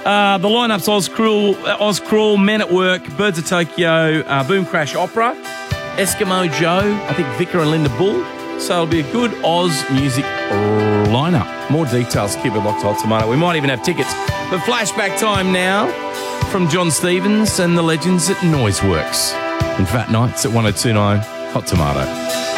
The lineup's Oz Crawl, Men at Work, Birds of Tokyo, Boom Crash Opera, Eskimo Joe, I think Vicar and Linda Bull. So it'll be a good Oz music lineup. More details, keep it locked to Hot Tomato. We might even have tickets. But flashback time now from John Stevens and the legends at Noiseworks. In Fat Nights at 102.9 Hot Tomato.